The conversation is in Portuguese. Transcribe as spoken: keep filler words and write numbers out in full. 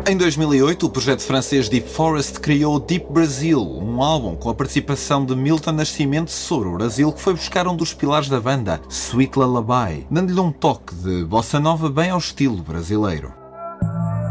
Em dois mil e oito, o projeto francês Deep Forest criou Deep Brazil, um álbum com a participação de Milton Nascimento sobre o Brasil, que foi buscar um dos pilares da banda, Sweet Lullaby, dando-lhe um toque de bossa nova bem ao estilo brasileiro.